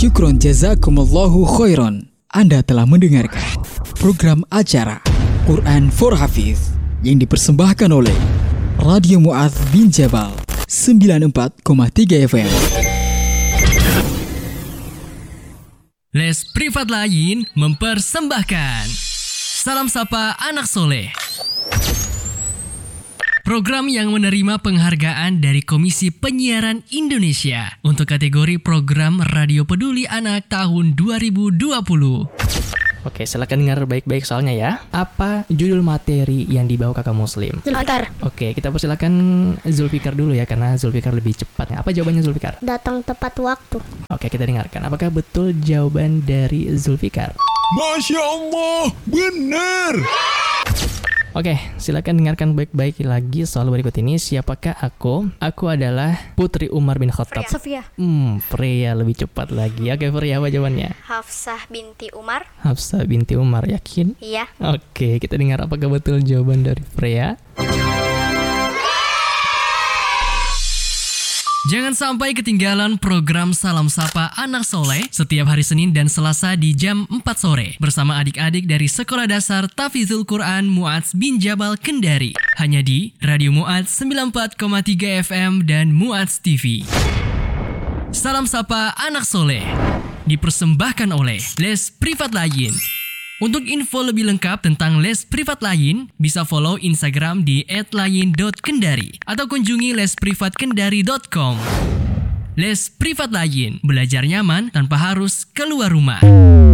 Syukron jazakumullahu khairan. Anda telah mendengarkan program acara Quran for Hafiz yang dipersembahkan oleh Radio Mu'adz bin Jabal 94,3 FM. Les Privat Lain mempersembahkan Salam Sapa Anak Soleh, program yang menerima penghargaan dari Komisi Penyiaran Indonesia untuk kategori program Radio Peduli Anak tahun 2020. Oke, silakan dengar baik-baik soalnya ya. Apa judul materi yang dibawa kakak Muslim? Zulfikar. Oke, kita persilakan Zulfikar dulu ya, karena Zulfikar lebih cepat. Apa jawabannya Zulfikar? Datang tepat waktu. Oke, kita dengarkan. Apakah betul jawaban dari Zulfikar? Masya Allah, benar. Oke, silakan dengarkan baik-baik lagi soal berikut ini. Siapakah aku? Aku adalah Putri Umar bin Khattab. Sofia. Freya lebih cepat lagi. Oke, Freya, apa jawabannya? Hafsah binti Umar. Hafsah binti Umar, yakin? Iya. Oke, kita dengar apakah betul jawaban dari Freya. Jangan sampai ketinggalan program Salam Sapa Anak Soleh setiap hari Senin dan Selasa di jam 4 sore bersama adik-adik dari Sekolah Dasar Tahfidzul Quran Mu'adz bin Jabal Kendari. Hanya di Radio Mu'adz 94,3 FM dan Mu'adz TV. Salam Sapa Anak Soleh dipersembahkan oleh Les Privat Lain. Untuk info lebih lengkap tentang Les Privat Lain, bisa follow Instagram di @lain.kendari atau kunjungi lesprivatkendari.com. Les Privat Lain, belajar nyaman tanpa harus keluar rumah.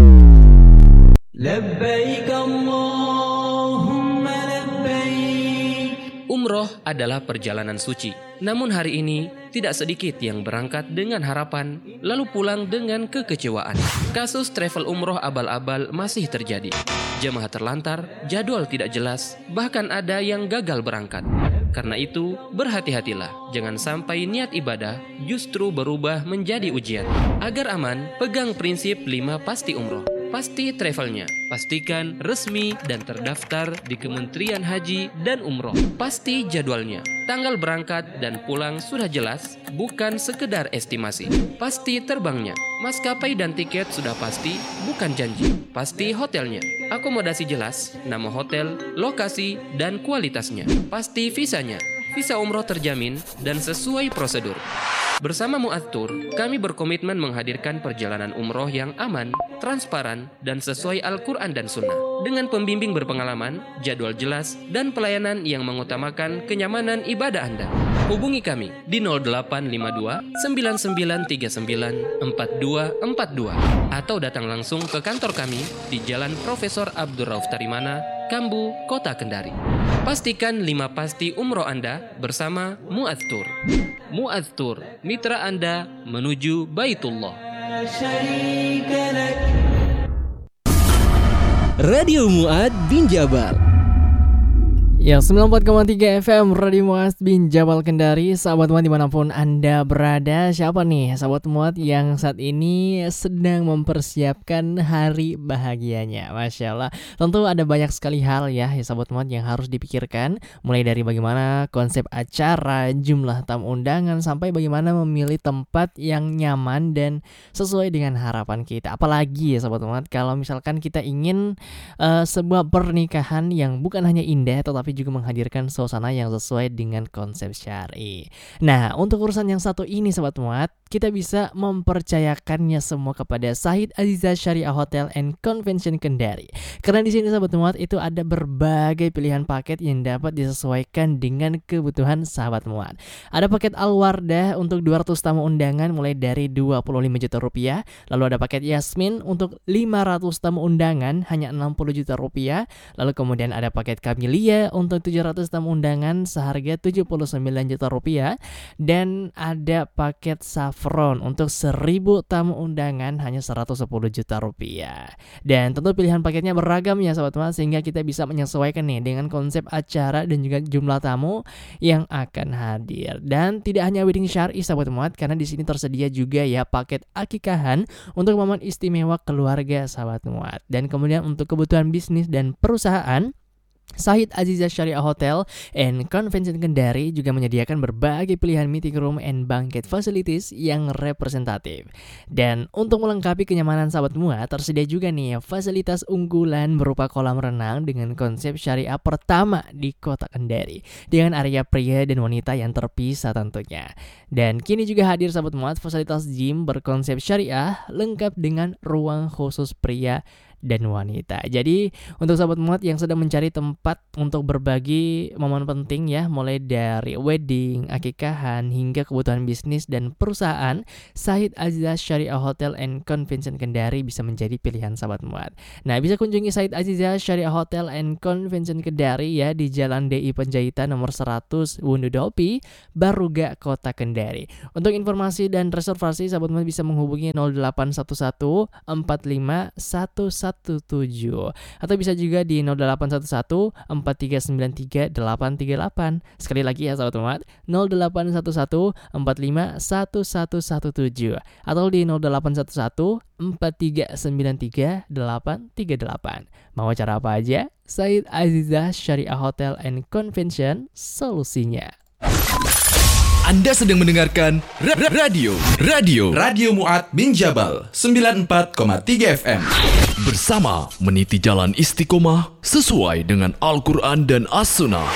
Labbaik Allahumma labbaik. Umroh adalah perjalanan suci. Namun hari ini, tidak sedikit yang berangkat dengan harapan, lalu pulang dengan kekecewaan. Kasus travel umroh abal-abal masih terjadi. Jemaah terlantar, jadwal tidak jelas, bahkan ada yang gagal berangkat. Karena itu, berhati-hatilah. Jangan sampai niat ibadah justru berubah menjadi ujian. Agar aman, pegang prinsip 5 pasti umroh. Pasti travelnya, pastikan resmi dan terdaftar di Kementerian Haji dan Umroh. Pasti jadwalnya, tanggal berangkat dan pulang sudah jelas, bukan sekedar estimasi. Pasti terbangnya, maskapai dan tiket sudah pasti, bukan janji. Pasti hotelnya, akomodasi jelas, nama hotel, lokasi, dan kualitasnya. Pasti visanya, visa umroh terjamin dan sesuai prosedur. Bersama Mu'adz Tour, kami berkomitmen menghadirkan perjalanan umroh yang aman, transparan, dan sesuai Al-Quran dan Sunnah. Dengan pembimbing berpengalaman, jadwal jelas, dan pelayanan yang mengutamakan kenyamanan ibadah Anda. Hubungi kami di 0852 9939 4242 atau datang langsung ke kantor kami di Jalan Profesor Abdul Rauf Tarimana, Kambu, Kota Kendari. Pastikan 5 pasti umroh Anda bersama Mu'adz Tour. Mu'adz Tour, mitra Anda menuju Baitullah. Radio Mu'adz bin Jabal. Ya, 94,3 FM Radio Mu'adz bin Jabal Kendari. Sahabat Mu'adz dimanapun Anda berada. Siapa nih sahabat Mu'adz yang saat ini sedang mempersiapkan hari bahagianya? Masya Allah. Tentu ada banyak sekali hal ya sahabat Mu'adz yang harus dipikirkan. Mulai dari bagaimana konsep acara, jumlah tamu undangan, sampai bagaimana memilih tempat yang nyaman dan sesuai dengan harapan kita. Apalagi ya sahabat Mu'adz, kalau misalkan kita ingin sebuah pernikahan yang bukan hanya indah tetapi juga menghadirkan suasana yang sesuai dengan konsep syar'i. Nah, untuk urusan yang satu ini Sobat Mu'adz, kita bisa mempercayakannya semua kepada Sahid Aziza Syariah Hotel and Convention Kendari. Karena di sini Sobat Mu'adz itu ada berbagai pilihan paket yang dapat disesuaikan dengan kebutuhan sahabat Mu'adz. Ada paket Al-Wardah untuk 200 tamu undangan mulai dari 25 juta rupiah. Lalu ada paket Yasmin untuk 500 tamu undangan hanya 60 juta rupiah. Lalu kemudian ada paket Camellia untuk 700 tamu undangan seharga 79 juta rupiah. Dan ada paket Saffron untuk 1000 tamu undangan hanya 110 juta rupiah. Dan tentu pilihan paketnya beragam ya Sobat Mu'adz, sehingga kita bisa menyesuaikan nih dengan konsep acara dan juga jumlah tamu yang akan hadir. Dan tidak hanya wedding syar'i Sobat Mu'adz, karena di sini tersedia juga ya paket akikahan untuk momen istimewa keluarga Sobat Mu'adz. Dan kemudian untuk kebutuhan bisnis dan perusahaan, Said Aziza Syariah Hotel and Convention Kendari juga menyediakan berbagai pilihan meeting room and banquet facilities yang representatif. Dan untuk melengkapi kenyamanan sahabat muat, tersedia juga nih fasilitas unggulan berupa kolam renang dengan konsep syariah pertama di Kota Kendari, dengan area pria dan wanita yang terpisah tentunya. Dan kini juga hadir sahabat muat fasilitas gym berkonsep syariah lengkap dengan ruang khusus pria dan wanita. Jadi untuk sahabat muat yang sedang mencari tempat untuk berbagi momen penting ya, mulai dari wedding, akikahan hingga kebutuhan bisnis dan perusahaan, Said Aziza Syariah Hotel and Convention Kendari bisa menjadi pilihan sahabat muat. Nah, bisa kunjungi Said Aziza Syariah Hotel and Convention Kendari ya di Jalan DI Penjahitan nomor 100 Wundudopi, Baruga, Kota Kendari. Untuk informasi dan reservasi sahabat muat bisa menghubungi 0811 45 117 atau bisa juga di 0811 4393 838. Sekali lagi ya sahabat muat, 0811 45 1117 atau di 0811 4393 838. Mau cara apa aja? Said Aziza Syariah Hotel and Convention, solusinya. Anda sedang mendengarkan Radio Mu'adz bin Jabal 94,3 FM. Bersama meniti jalan istiqomah sesuai dengan Al-Quran dan As-Sunnah.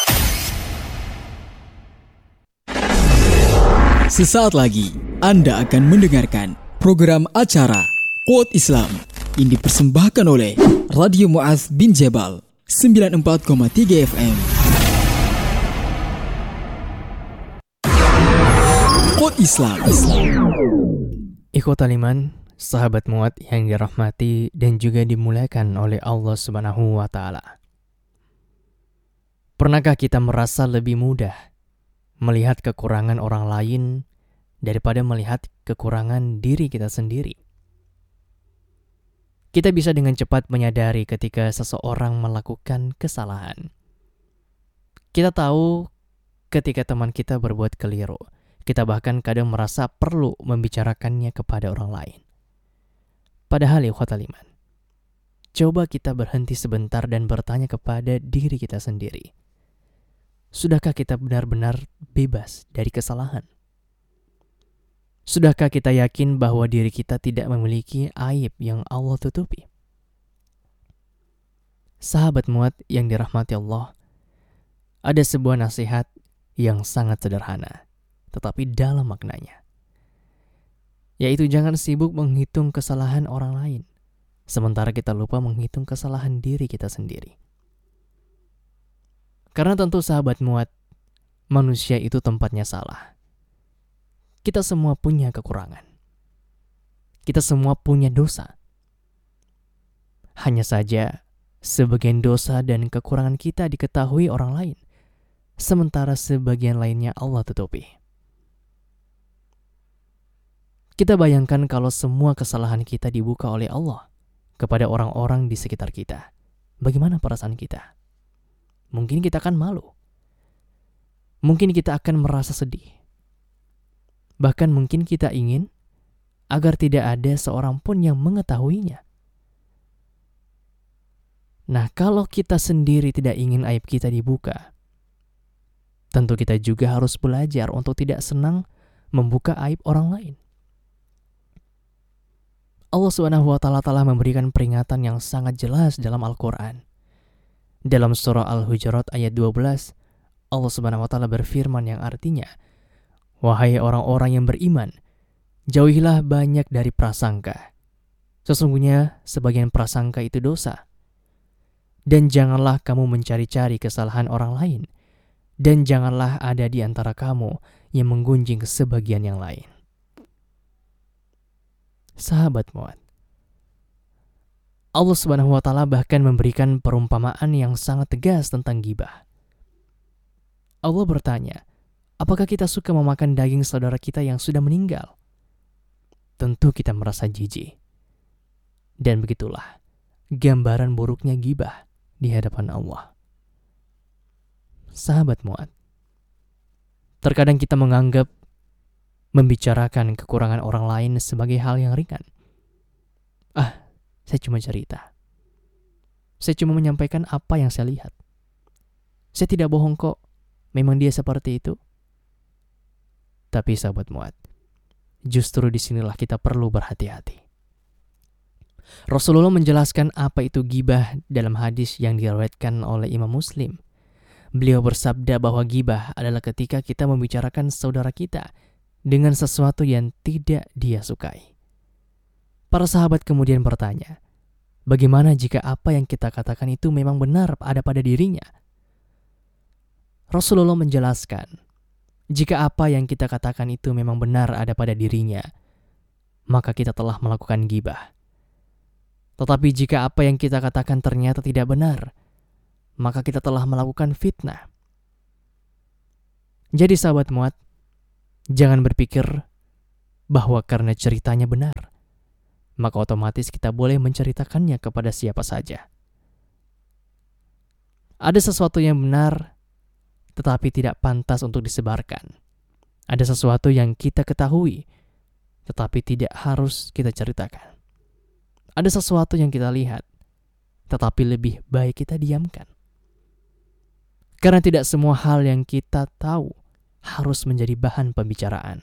Sesaat lagi Anda akan mendengarkan program acara Quote Islam yang dipersembahkan oleh Radio Mu'adz bin Jabal 94,3 FM. Quote Islam. Ikhwatal iman, sahabat muat yang dirahmati dan juga dimuliakan oleh Allah Subhanahu wa taala. Pernahkah kita merasa lebih mudah melihat kekurangan orang lain daripada melihat kekurangan diri kita sendiri? Kita bisa dengan cepat menyadari ketika seseorang melakukan kesalahan. Kita tahu ketika teman kita berbuat keliru. Kita bahkan kadang merasa perlu membicarakannya kepada orang lain. Padahal ikhwatal iman, coba kita berhenti sebentar dan bertanya kepada diri kita sendiri. Sudahkah kita benar-benar bebas dari kesalahan? Sudahkah kita yakin bahwa diri kita tidak memiliki aib yang Allah tutupi? Sahabat muat yang dirahmati Allah, ada sebuah nasihat yang sangat sederhana, tetapi dalam maknanya, yaitu jangan sibuk menghitung kesalahan orang lain, sementara kita lupa menghitung kesalahan diri kita sendiri. Karena tentu sahabat muat, manusia itu tempatnya salah. Kita semua punya kekurangan. Kita semua punya dosa. Hanya saja, sebagian dosa dan kekurangan kita diketahui orang lain, sementara sebagian lainnya Allah tutupi. Kita bayangkan kalau semua kesalahan kita dibuka oleh Allah kepada orang-orang di sekitar kita. Bagaimana perasaan kita? Mungkin kita akan malu. Mungkin kita akan merasa sedih. Bahkan mungkin kita ingin agar tidak ada seorang pun yang mengetahuinya. Nah, kalau kita sendiri tidak ingin aib kita dibuka, tentu kita juga harus belajar untuk tidak senang membuka aib orang lain. Allah Subhanahu wa taala telah memberikan peringatan yang sangat jelas dalam Al-Qur'an. Dalam surah Al-Hujurat ayat 12, Allah Subhanahu wa taala berfirman yang artinya, "Wahai orang-orang yang beriman, jauhilah banyak dari prasangka. Sesungguhnya sebagian prasangka itu dosa. Dan janganlah kamu mencari-cari kesalahan orang lain, dan janganlah ada di antara kamu yang menggunjing sebagian yang lain." Sahabat muat, Allah Subhanahu wa taala bahkan memberikan perumpamaan yang sangat tegas tentang ghibah. Allah bertanya, apakah kita suka memakan daging saudara kita yang sudah meninggal? Tentu kita merasa jijik. Dan begitulah gambaran buruknya ghibah di hadapan Allah. Sahabat muat, terkadang kita menganggap membicarakan kekurangan orang lain sebagai hal yang ringan. Saya cuma cerita. Saya cuma menyampaikan apa yang saya lihat. Saya tidak bohong kok, memang dia seperti itu. Tapi sahabat Mu'adz, justru disinilah kita perlu berhati-hati. Rasulullah menjelaskan apa itu ghibah dalam hadis yang diriwayatkan oleh Imam Muslim. Beliau bersabda bahwa ghibah adalah ketika kita membicarakan saudara kita dengan sesuatu yang tidak dia sukai. Para sahabat kemudian bertanya, bagaimana jika apa yang kita katakan itu memang benar ada pada dirinya? Rasulullah menjelaskan, jika apa yang kita katakan itu memang benar ada pada dirinya, maka kita telah melakukan ghibah. Tetapi jika apa yang kita katakan ternyata tidak benar, maka kita telah melakukan fitnah. Jadi sahabat Mu'adz, jangan berpikir bahwa karena ceritanya benar, maka otomatis kita boleh menceritakannya kepada siapa saja. Ada sesuatu yang benar, tetapi tidak pantas untuk disebarkan. Ada sesuatu yang kita ketahui, tetapi tidak harus kita ceritakan. Ada sesuatu yang kita lihat, tetapi lebih baik kita diamkan. Karena tidak semua hal yang kita tahu harus menjadi bahan pembicaraan.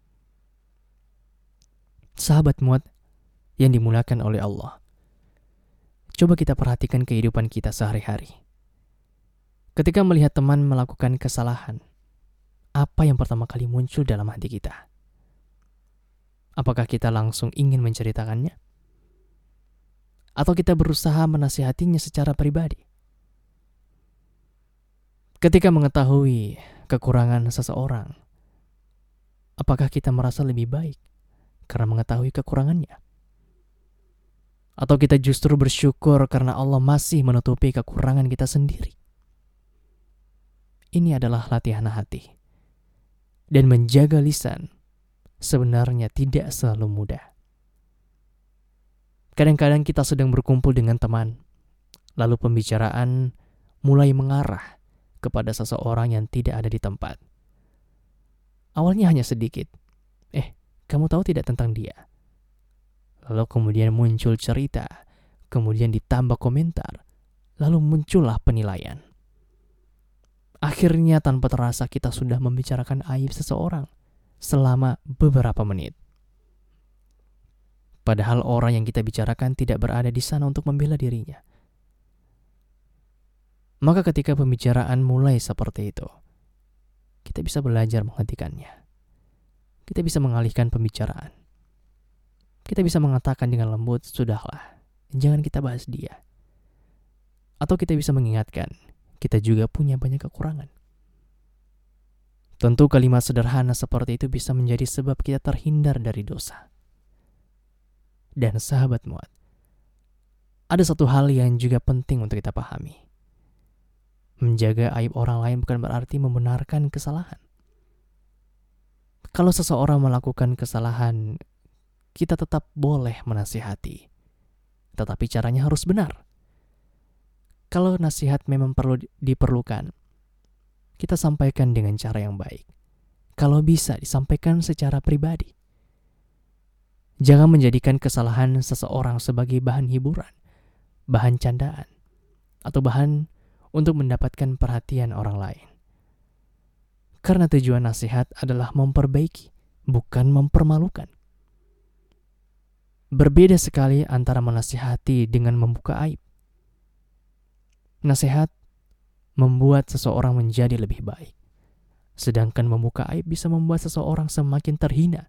Sahabat Mu'adz yang dimuliakan oleh Allah, coba kita perhatikan kehidupan kita sehari-hari. Ketika melihat teman melakukan kesalahan, apa yang pertama kali muncul dalam hati kita? Apakah kita langsung ingin menceritakannya? Atau kita berusaha menasihatinya secara pribadi? Ketika mengetahui kekurangan seseorang, apakah kita merasa lebih baik karena mengetahui kekurangannya? Atau kita justru bersyukur karena Allah masih menutupi kekurangan kita sendiri? Ini adalah latihan hati. Dan menjaga lisan sebenarnya tidak selalu mudah. Kadang-kadang kita sedang berkumpul dengan teman, lalu pembicaraan mulai mengarah kepada seseorang yang tidak ada di tempat. Awalnya hanya sedikit. Kamu tahu tidak tentang dia? Lalu kemudian muncul cerita, kemudian ditambah komentar, lalu muncullah penilaian. Akhirnya tanpa terasa kita sudah membicarakan aib seseorang selama beberapa menit. Padahal orang yang kita bicarakan tidak berada di sana untuk membela dirinya. Maka ketika pembicaraan mulai seperti itu, kita bisa belajar menghentikannya. Kita bisa mengalihkan pembicaraan. Kita bisa mengatakan dengan lembut, sudahlah, jangan kita bahas dia. Atau kita bisa mengingatkan, kita juga punya banyak kekurangan. Tentu kalimat sederhana seperti itu bisa menjadi sebab kita terhindar dari dosa. Dan sahabat Mu'adz, ada satu hal yang juga penting untuk kita pahami. Menjaga aib orang lain bukan berarti membenarkan kesalahan. Kalau seseorang melakukan kesalahan, kita tetap boleh menasihati. Tetapi caranya harus benar. Kalau nasihat memang diperlukan, kita sampaikan dengan cara yang baik. Kalau bisa, disampaikan secara pribadi. Jangan menjadikan kesalahan seseorang sebagai bahan hiburan, bahan candaan, atau bahan untuk mendapatkan perhatian orang lain. Karena tujuan nasihat adalah memperbaiki, bukan mempermalukan. Berbeda sekali antara menasihati dengan membuka aib. Nasihat membuat seseorang menjadi lebih baik, sedangkan membuka aib bisa membuat seseorang semakin terhina.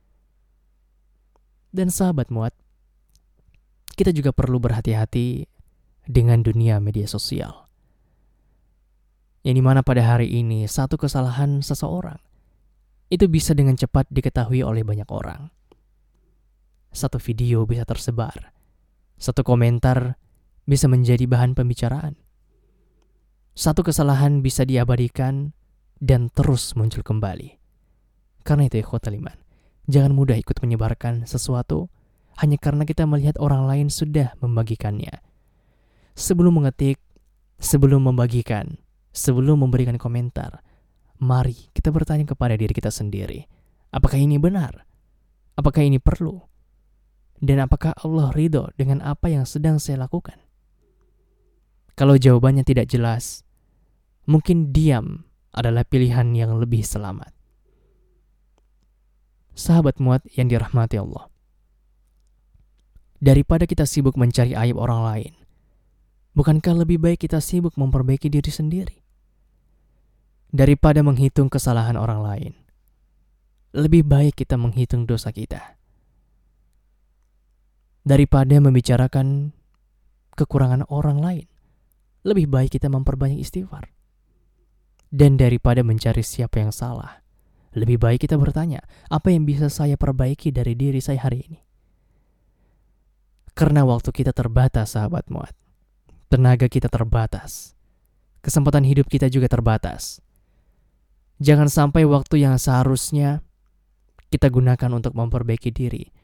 Dan sahabat Mu'adz, kita juga perlu berhati-hati dengan dunia media sosial. Yang dimana pada hari ini satu kesalahan seseorang itu bisa dengan cepat diketahui oleh banyak orang. Satu video bisa tersebar, satu komentar bisa menjadi bahan pembicaraan. Satu kesalahan bisa diabadikan dan terus muncul kembali. Karena itu ikhwatal iman, jangan mudah ikut menyebarkan sesuatu hanya karena kita melihat orang lain sudah membagikannya. Sebelum mengetik, sebelum membagikan, sebelum memberikan komentar, mari kita bertanya kepada diri kita sendiri, apakah ini benar? Apakah ini perlu? Dan apakah Allah ridho dengan apa yang sedang saya lakukan? Kalau jawabannya tidak jelas, mungkin diam adalah pilihan yang lebih selamat. Sahabat Muat yang dirahmati Allah, daripada kita sibuk mencari aib orang lain, bukankah lebih baik kita sibuk memperbaiki diri sendiri? Daripada menghitung kesalahan orang lain, lebih baik kita menghitung dosa kita. Daripada membicarakan kekurangan orang lain, lebih baik kita memperbanyak istighfar. Dan daripada mencari siapa yang salah, lebih baik kita bertanya, apa yang bisa saya perbaiki dari diri saya hari ini? Karena waktu kita terbatas, sahabat Muat. Tenaga kita terbatas. Kesempatan hidup kita juga terbatas. Jangan sampai waktu yang seharusnya kita gunakan untuk memperbaiki diri